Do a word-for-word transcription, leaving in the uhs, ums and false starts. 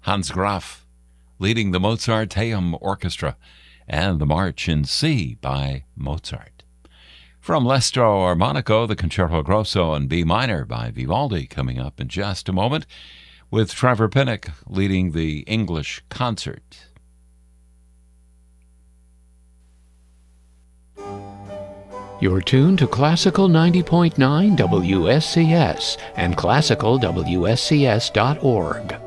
Hans Graf, leading the Mozarteum Orchestra, and the March in C by Mozart. From L'Estro Armonico, the Concerto Grosso in B minor by Vivaldi, coming up in just a moment, with Trevor Pinnock leading the English concert. You're tuned to Classical ninety point nine W S C S and classical W S C S dot org.